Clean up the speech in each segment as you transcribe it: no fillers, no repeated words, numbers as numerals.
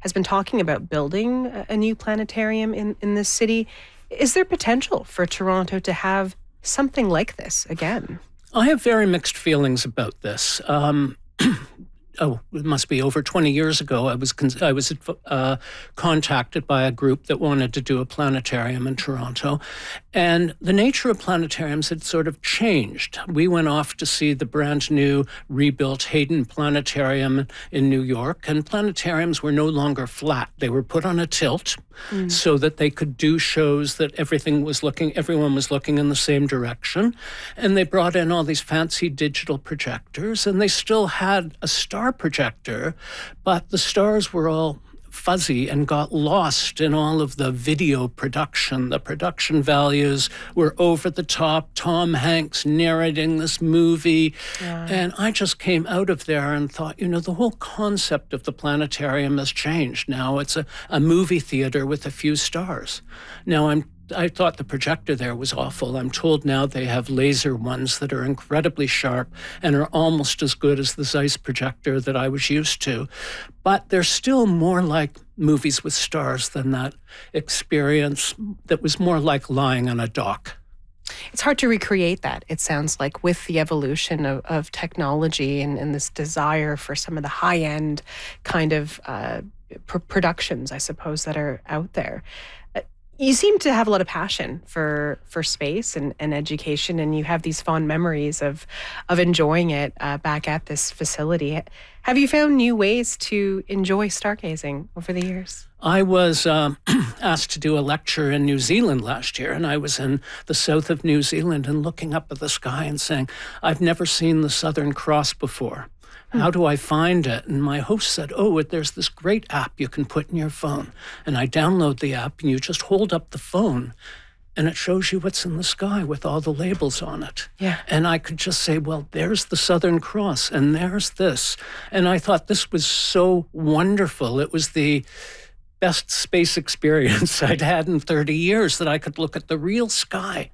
has been talking about building a new planetarium in this city. Is there potential for Toronto to have something like this again? I have very mixed feelings about this. It must be over 20 years ago, I was contacted by a group that wanted to do a planetarium in Toronto. And the nature of planetariums had sort of changed. We went off to see the brand new rebuilt Hayden Planetarium in New York, and planetariums were no longer flat. They were put on a tilt so that they could do shows that everyone was looking in the same direction. And they brought in all these fancy digital projectors, and they still had a star projector, but the stars were all fuzzy and got lost in all of the video production. The production values were over the top. Tom Hanks narrating this movie. Yeah. And I just came out of there and thought, the whole concept of the planetarium has changed. Now it's a movie theater with a few stars. Now I thought the projector there was awful. I'm told now they have laser ones that are incredibly sharp and are almost as good as the Zeiss projector that I was used to. But they're still more like movies with stars than that experience that was more like lying on a dock. It's hard to recreate that, it sounds like, with the evolution of technology and this desire for some of the high-end kind of productions, I suppose, that are out there. You seem to have a lot of passion for space and education, and you have these fond memories of enjoying it back at this facility. Have you found new ways to enjoy stargazing over the years? I was asked to do a lecture in New Zealand last year, and I was in the south of New Zealand and looking up at the sky and saying, I've never seen the Southern Cross before. How do I find it? And my host said, there's this great app you can put in your phone. And I download the app, and you just hold up the phone, and it shows you what's in the sky with all the labels on it. Yeah. And I could just say, well, there's the Southern Cross, and there's this. And I thought this was so wonderful. It was the best space experience I'd had in 30 years, that I could look at the real sky.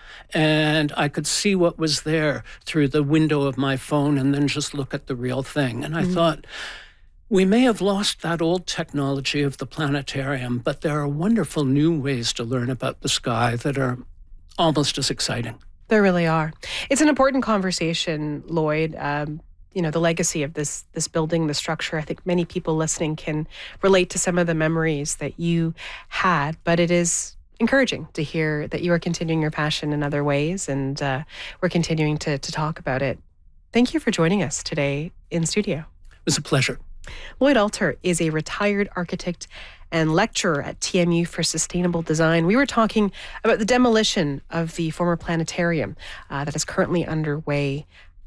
And I could see what was there through the window of my phone and then just look at the real thing. And I thought, we may have lost that old technology of the planetarium, but there are wonderful new ways to learn about the sky that are almost as exciting. There really are. It's an important conversation, Lloyd. The legacy of this building, the structure. I think many people listening can relate to some of the memories that you had, but it is encouraging to hear that you are continuing your passion in other ways, and we're continuing to talk about it. Thank you for joining us today in studio. It was a pleasure. Lloyd Alter is a retired architect and lecturer at TMU for Sustainable Design. We were talking about the demolition of the former planetarium that is currently underway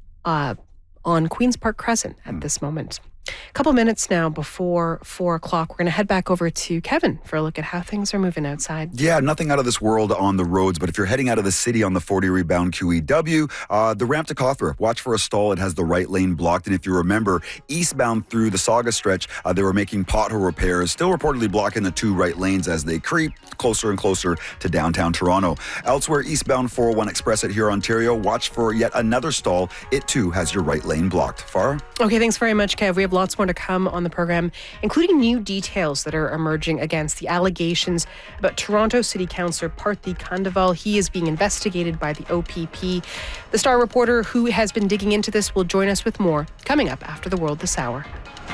on Queen's Park Crescent at this moment. A couple minutes now before 4 o'clock, we're going to head back over to Kevin for a look at how things are moving outside. Yeah, nothing out of this world on the roads, but if you're heading out of the city on the 40 rebound QEW, the ramp to Cawthra, watch for a stall. It has the right lane blocked. And if you remember, eastbound through the Saga stretch, they were making pothole repairs, still reportedly blocking the two right lanes as they creep closer and closer to downtown Toronto. Elsewhere, eastbound 401 Express at Huron, Ontario, watch for yet another stall. It too has your right lane blocked. Farah? Okay, thanks very much, Kev. We have lots more to come on the program, including new details that are emerging against the allegations about Toronto City Councillor Parthy Khandelwal. He is being investigated by the OPP. The Star reporter who has been digging into this will join us with more coming up after the world this hour.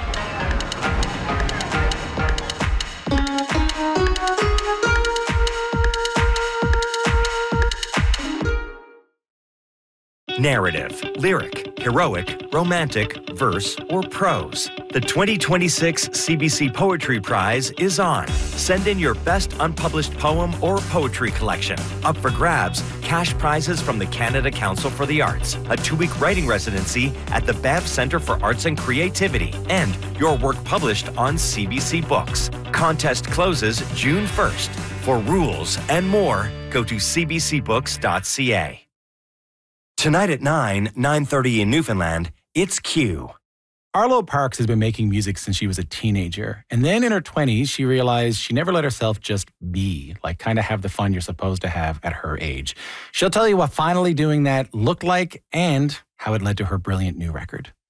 Narrative, lyric, heroic, romantic, verse, or prose. The 2026 CBC Poetry Prize is on. Send in your best unpublished poem or poetry collection. Up for grabs, cash prizes from the Canada Council for the Arts, a 2-week writing residency at the Banff Centre for Arts and Creativity, and your work published on CBC Books. Contest closes June 1st. For rules and more, go to cbcbooks.ca. Tonight at 9:30 in Newfoundland, it's Q. Arlo Parks has been making music since she was a teenager. And then in her 20s, she realized she never let herself just be, like kind of have the fun you're supposed to have at her age. She'll tell you what finally doing that looked like and how it led to her brilliant new record.